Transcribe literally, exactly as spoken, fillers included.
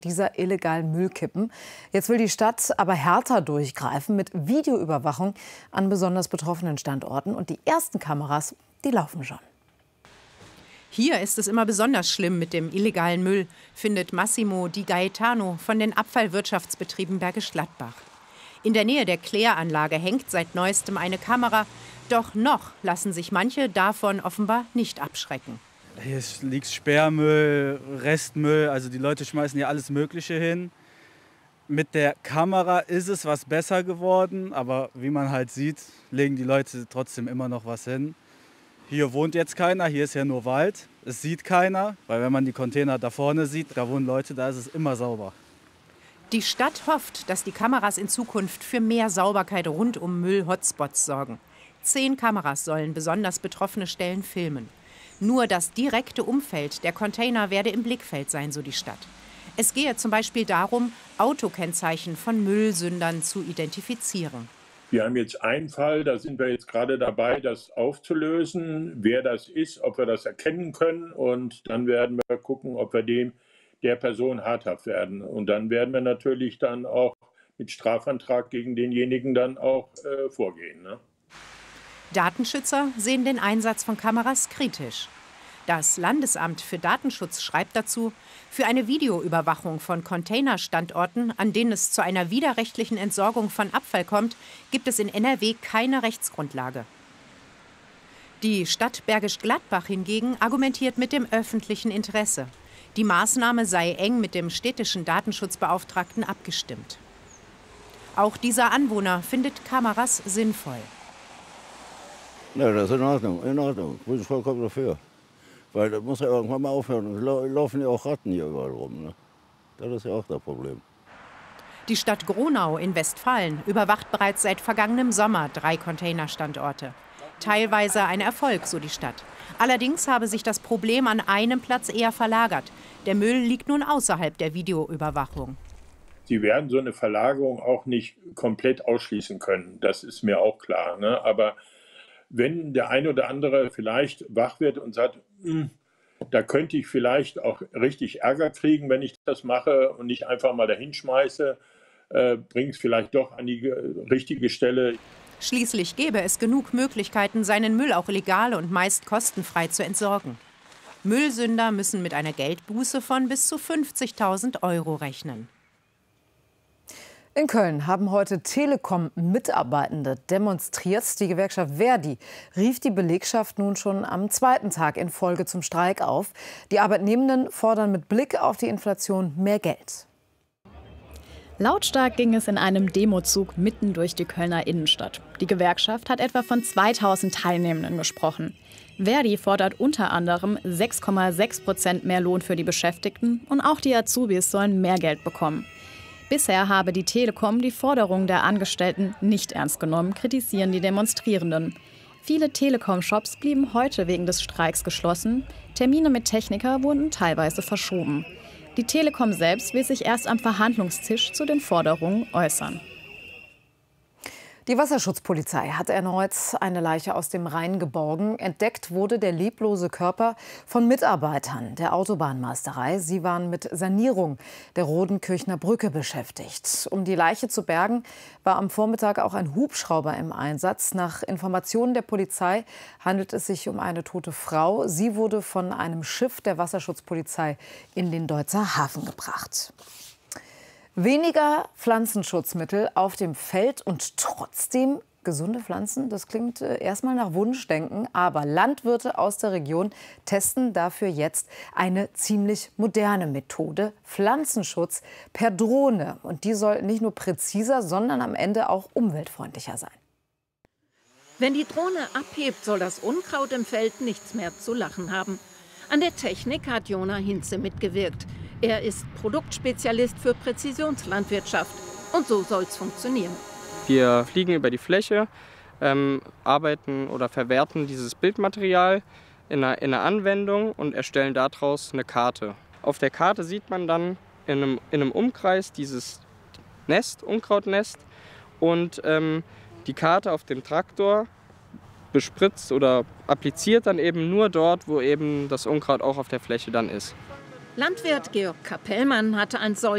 dieser illegalen Müllkippen. Jetzt will die Stadt aber härter durchgreifen mit Videoüberwachung an besonders betroffenen Standorten. Und die ersten Kameras, die laufen schon. Hier ist es immer besonders schlimm mit dem illegalen Müll, findet Massimo Di Gaetano von den Abfallwirtschaftsbetrieben Bergisch Gladbach. In der Nähe der Kläranlage hängt seit neuestem eine Kamera. Doch noch lassen sich manche davon offenbar nicht abschrecken. Hier liegt Sperrmüll, Restmüll, also die Leute schmeißen hier alles Mögliche hin. Mit der Kamera ist es was besser geworden, aber wie man halt sieht, legen die Leute trotzdem immer noch was hin. Hier wohnt jetzt keiner, hier ist ja nur Wald. Es sieht keiner, weil wenn man die Container da vorne sieht, da wohnen Leute, da ist es immer sauber. Die Stadt hofft, dass die Kameras in Zukunft für mehr Sauberkeit rund um Müll-Hotspots sorgen. Zehn Kameras sollen besonders betroffene Stellen filmen. Nur das direkte Umfeld der Container werde im Blickfeld sein, so die Stadt. Es gehe zum Beispiel darum, Autokennzeichen von Müllsündern zu identifizieren. Wir haben jetzt einen Fall, da sind wir jetzt gerade dabei, das aufzulösen, wer das ist, ob wir das erkennen können. Und dann werden wir gucken, ob wir dem, der Person habhaft werden. Und dann werden wir natürlich dann auch mit Strafantrag gegen denjenigen dann auch äh, vorgehen, ne? Datenschützer sehen den Einsatz von Kameras kritisch. Das Landesamt für Datenschutz schreibt dazu, für eine Videoüberwachung von Containerstandorten, an denen es zu einer widerrechtlichen Entsorgung von Abfall kommt, gibt es in N R W keine Rechtsgrundlage. Die Stadt Bergisch Gladbach hingegen argumentiert mit dem öffentlichen Interesse. Die Maßnahme sei eng mit dem städtischen Datenschutzbeauftragten abgestimmt. Auch dieser Anwohner findet Kameras sinnvoll. Ja, das ist in Ordnung, in Ordnung. Bin ich vollkommen dafür. Weil das muss ja irgendwann mal aufhören. Es laufen ja auch Ratten hier überall rum, ne? Das ist ja auch das Problem. Die Stadt Gronau in Westfalen überwacht bereits seit vergangenem Sommer drei Containerstandorte. Teilweise ein Erfolg, so die Stadt. Allerdings habe sich das Problem an einem Platz eher verlagert. Der Müll liegt nun außerhalb der Videoüberwachung. Sie werden so eine Verlagerung auch nicht komplett ausschließen können. Das ist mir auch klar, ne? Aber wenn der eine oder andere vielleicht wach wird und sagt, da könnte ich vielleicht auch richtig Ärger kriegen, wenn ich das mache und nicht einfach mal dahin schmeiße, äh, bringt es vielleicht doch an die richtige Stelle. Schließlich gäbe es genug Möglichkeiten, seinen Müll auch legal und meist kostenfrei zu entsorgen. Müllsünder müssen mit einer Geldbuße von bis zu fünfzigtausend Euro rechnen. In Köln haben heute Telekom-Mitarbeitende demonstriert. Die Gewerkschaft Verdi rief die Belegschaft nun schon am zweiten Tag in Folge zum Streik auf. Die Arbeitnehmenden fordern mit Blick auf die Inflation mehr Geld. Lautstark ging es in einem Demozug mitten durch die Kölner Innenstadt. Die Gewerkschaft hat etwa von zweitausend Teilnehmenden gesprochen. Verdi fordert unter anderem sechs Komma sechs Prozent mehr Lohn für die Beschäftigten und auch die Azubis sollen mehr Geld bekommen. Bisher habe die Telekom die Forderungen der Angestellten nicht ernst genommen, kritisieren die Demonstrierenden. Viele Telekom-Shops blieben heute wegen des Streiks geschlossen. Termine mit Techniker wurden teilweise verschoben. Die Telekom selbst will sich erst am Verhandlungstisch zu den Forderungen äußern. Die Wasserschutzpolizei hat erneut eine Leiche aus dem Rhein geborgen. Entdeckt wurde der leblose Körper von Mitarbeitern der Autobahnmeisterei. Sie waren mit Sanierung der Rodenkirchner Brücke beschäftigt. Um die Leiche zu bergen, war am Vormittag auch ein Hubschrauber im Einsatz. Nach Informationen der Polizei handelt es sich um eine tote Frau. Sie wurde von einem Schiff der Wasserschutzpolizei in den Deutzer Hafen gebracht. Weniger Pflanzenschutzmittel auf dem Feld und trotzdem gesunde Pflanzen. Das klingt äh, erstmal nach Wunschdenken, aber Landwirte aus der Region testen dafür jetzt eine ziemlich moderne Methode, Pflanzenschutz per Drohne. Und die soll nicht nur präziser, sondern am Ende auch umweltfreundlicher sein. Wenn die Drohne abhebt, soll das Unkraut im Feld nichts mehr zu lachen haben. An der Technik hat Jona Hinze mitgewirkt. Er ist Produktspezialist für Präzisionslandwirtschaft. Und so soll es funktionieren. Wir fliegen über die Fläche, ähm, arbeiten oder verwerten dieses Bildmaterial in einer, in einer Anwendung und erstellen daraus eine Karte. Auf der Karte sieht man dann in einem, in einem Umkreis dieses Nest, Unkrautnest, und ähm, die Karte auf dem Traktor bespritzt oder appliziert dann eben nur dort, wo eben das Unkraut auch auf der Fläche dann ist. Landwirt Georg Kapellmann hatte ein solches